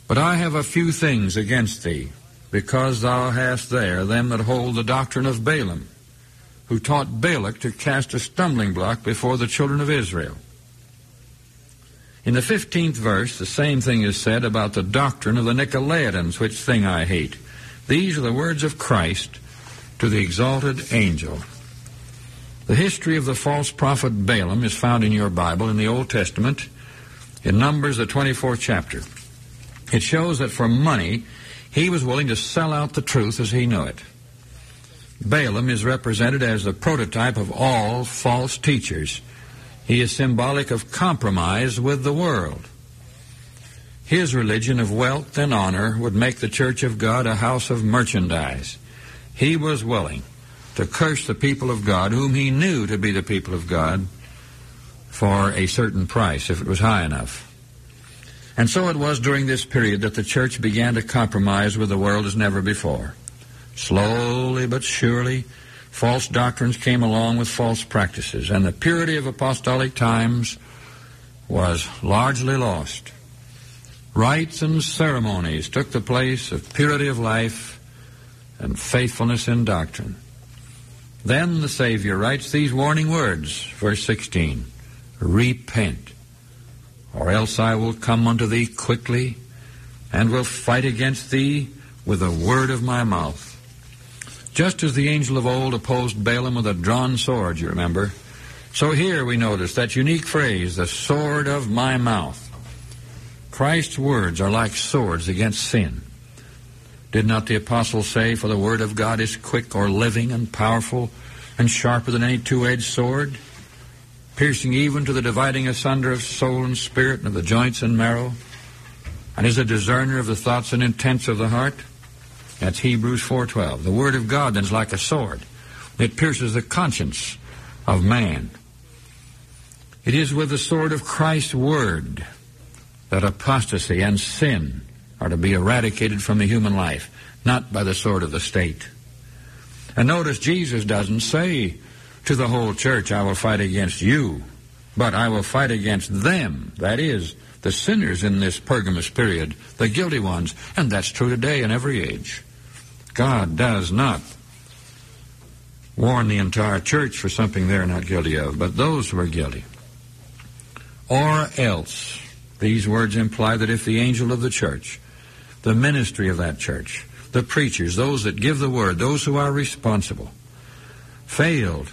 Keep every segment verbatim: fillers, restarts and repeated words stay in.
But I have a few things against thee, because thou hast there them that hold the doctrine of Balaam, who taught Balak to cast a stumbling block before the children of Israel. In the fifteenth verse, the same thing is said about the doctrine of the Nicolaitans, which thing I hate. These are the words of Christ to the exalted angel. The history of the false prophet Balaam is found in your Bible in the Old Testament, in Numbers, the twenty-fourth chapter. It shows that for money, he was willing to sell out the truth as he knew it. Balaam is represented as the prototype of all false teachers. He is symbolic of compromise with the world. His religion of wealth and honor would make the church of God a house of merchandise. He was willing to curse the people of God, whom he knew to be the people of God, for a certain price, if it was high enough. And so it was during this period that the church began to compromise with the world as never before. Slowly but surely, false doctrines came along with false practices, and the purity of apostolic times was largely lost. Rites and ceremonies took the place of purity of life and faithfulness in doctrine. Then the Savior writes these warning words, verse sixteen, repent, or else I will come unto thee quickly, and will fight against thee with the word of my mouth. Just as the angel of old opposed Balaam with a drawn sword, you remember, so here we notice that unique phrase, the sword of my mouth. Christ's words are like swords against sin. Did not the apostle say, for the word of God is quick or living and powerful and sharper than any two-edged sword, piercing even to the dividing asunder of soul and spirit and of the joints and marrow, and is a discerner of the thoughts and intents of the heart? That's Hebrews four twelve. The word of God then is like a sword. It pierces the conscience of man. It is with the sword of Christ's word that apostasy and sin are to be eradicated from the human life, not by the sword of the state. And notice Jesus doesn't say to the whole church, I will fight against you, but I will fight against them. That is, the sinners in this Pergamus period, the guilty ones. And that's true today in every age. God does not warn the entire church for something they're not guilty of, but those who are guilty. Or else, these words imply that if the angel of the church, the ministry of that church, the preachers, those that give the word, those who are responsible, failed,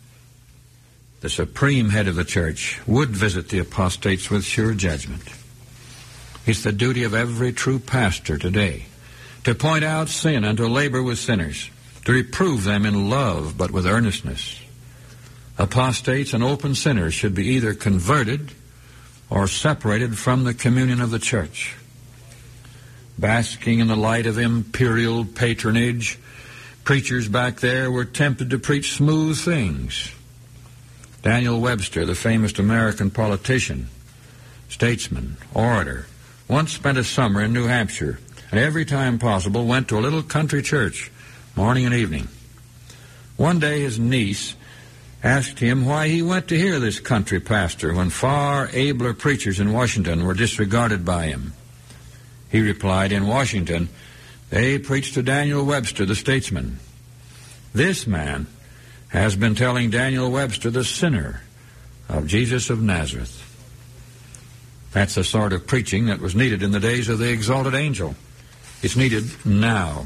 the supreme head of the church would visit the apostates with sure judgment. It's the duty of every true pastor today to point out sin and to labor with sinners, to reprove them in love but with earnestness. Apostates and open sinners should be either converted or separated from the communion of the church. Basking in the light of imperial patronage, preachers back there were tempted to preach smooth things. Daniel Webster, the famous American politician, statesman, orator, once spent a summer in New Hampshire, and every time possible went to a little country church, morning and evening. One day his niece asked him why he went to hear this country pastor when far abler preachers in Washington were disregarded by him. He replied, in Washington, they preach to Daniel Webster, the statesman. This man has been telling Daniel Webster, the sinner, of Jesus of Nazareth. That's the sort of preaching that was needed in the days of the exalted angel. It's needed now.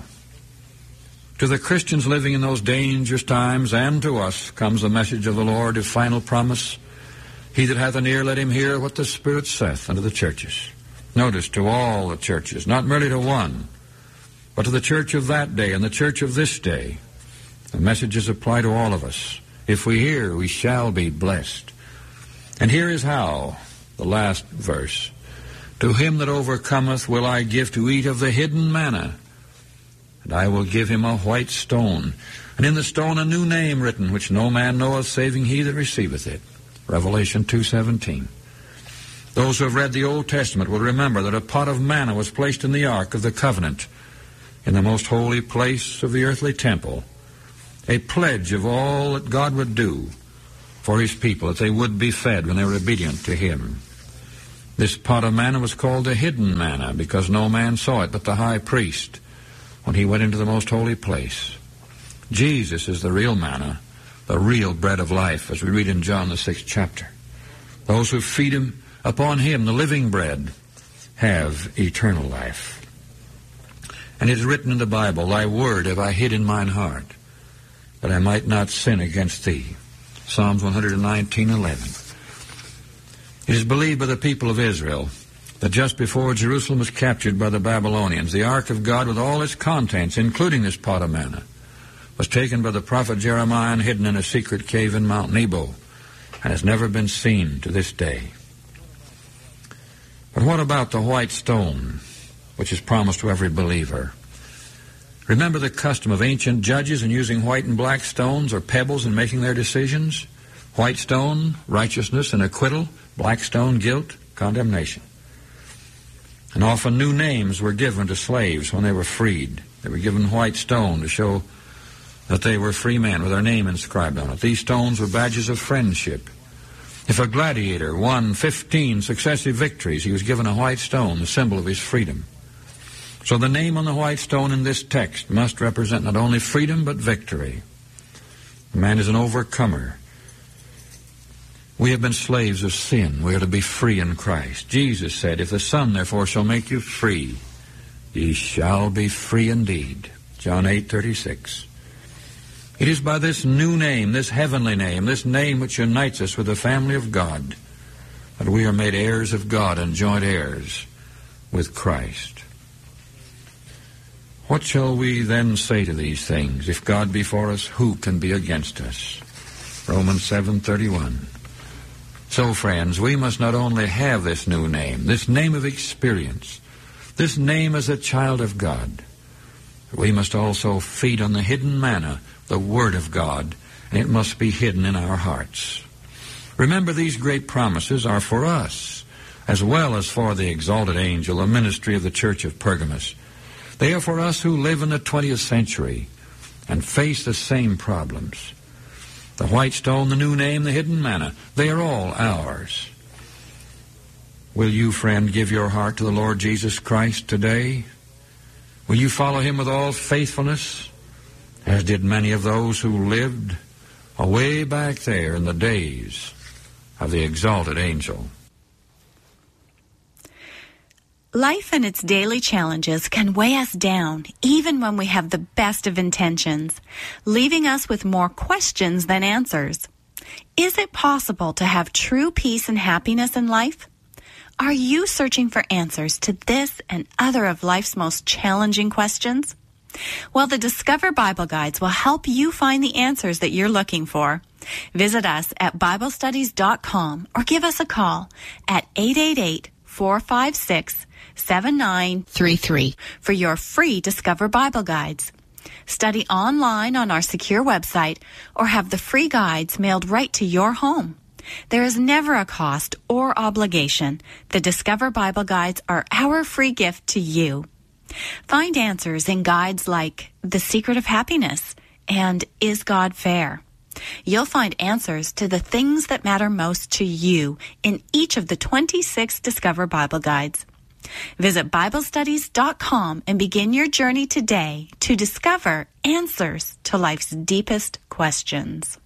To the Christians living in those dangerous times, and to us, comes the message of the Lord, of final promise. He that hath an ear, let him hear what the Spirit saith unto the churches. Notice, to all the churches, not merely to one, but to the church of that day and the church of this day. The messages apply to all of us. If we hear, we shall be blessed. And here is how, the last verse. To him that overcometh will I give to eat of the hidden manna, and I will give him a white stone, and in the stone a new name written, which no man knoweth, saving he that receiveth it. Revelation two seventeen. Those who have read the Old Testament will remember that a pot of manna was placed in the Ark of the Covenant, in the most holy place of the earthly temple, a pledge of all that God would do for his people, that they would be fed when they were obedient to him. This pot of manna was called the hidden manna because no man saw it but the high priest when he went into the most holy place. Jesus is the real manna, the real bread of life, as we read in John the sixth chapter. Those who feed him upon him, the living bread, have eternal life. And it is written in the Bible, Thy word have I hid in mine heart, that I might not sin against thee. Psalms one nineteen, eleven. It is believed by the people of Israel that just before Jerusalem was captured by the Babylonians, the ark of God with all its contents, including this pot of manna, was taken by the prophet Jeremiah and hidden in a secret cave in Mount Nebo, and has never been seen to this day. But what about the white stone, which is promised to every believer? Remember the custom of ancient judges in using white and black stones or pebbles in making their decisions? White stone, righteousness and acquittal. Black stone, guilt, condemnation. And often new names were given to slaves when they were freed. They were given white stone to show that they were free men with their name inscribed on it. These stones were badges of friendship. If a gladiator won fifteen successive victories, he was given a white stone, the symbol of his freedom. So the name on the white stone in this text must represent not only freedom but victory. Man is an overcomer. We have been slaves of sin. We are to be free in Christ. Jesus said, If the Son therefore shall make you free, ye shall be free indeed. John eight thirty-six. It is by this new name, this heavenly name, this name which unites us with the family of God, that we are made heirs of God and joint heirs with Christ. What shall we then say to these things? If God be for us, who can be against us? Romans seven thirty-one. So, friends, we must not only have this new name, this name of experience, this name as a child of God, but we must also feed on the hidden manna, the Word of God, and it must be hidden in our hearts. Remember, these great promises are for us, as well as for the exalted angel, the ministry of the church of Pergamos. They are for us who live in the twentieth century and face the same problems. The white stone, the new name, the hidden manna, they are all ours. Will you, friend, give your heart to the Lord Jesus Christ today? Will you follow him with all faithfulness, as did many of those who lived away back there in the days of the exalted angel? Life and its daily challenges can weigh us down, even when we have the best of intentions, leaving us with more questions than answers. Is it possible to have true peace and happiness in life? Are you searching for answers to this and other of life's most challenging questions? Well, the Discover Bible Guides will help you find the answers that you're looking for. Visit us at Bible Studies dot com or give us a call at eight eight eight, four five six, seven nine three three for your free Discover Bible Guides. Study online on our secure website or have the free guides mailed right to your home. There is never a cost or obligation. The Discover Bible Guides are our free gift to you. Find answers in guides like The Secret of Happiness and Is God Fair? You'll find answers to the things that matter most to you in each of the twenty-six Discover Bible Guides. Visit Bible Studies dot com and begin your journey today to discover answers to life's deepest questions.